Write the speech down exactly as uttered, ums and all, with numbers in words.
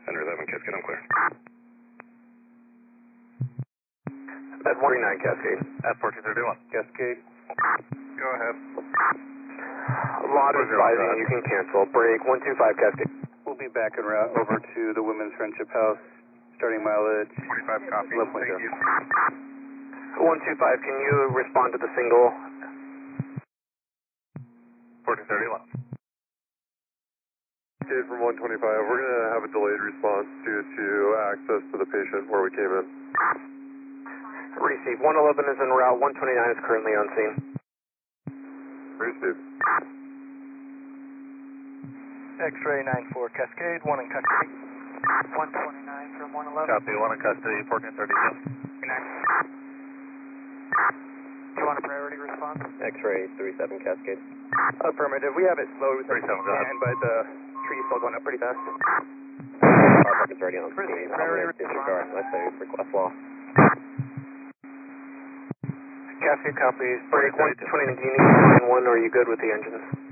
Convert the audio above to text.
Center eleven, Cascade, I'm clear. At one thirty-nine, Cascade. At fourteen thirty-one. Cascade. Go ahead. Lot is rising, you can cancel. Break, one two five, Cascade. We'll be back en route over to the Women's Friendship House, starting mileage. twenty-five copy. Thank you. one two five, can you respond to the single? fourteen thirty-one. Cascade from one twenty-five, we're going to have a delayed response due to access to the patient where we came in. Receive, one eleven is en route, one twenty-nine is currently on scene. Receive. X-ray nine four, Cascade, one in custody. one twenty-nine from one eleven. Copy, one in custody, fourteen thirty-two. Do you want a priority response? X-ray three seven, Cascade. Affirmative, we have it slowed with thirty-seven, go ahead. but the tree's still going up pretty fast. Our bucket's already on Proceed, scene. I'm priority going to disregard unless I request law. Cascade copies. Break, one twenty-nine, do you need to line one or are you good with the engines?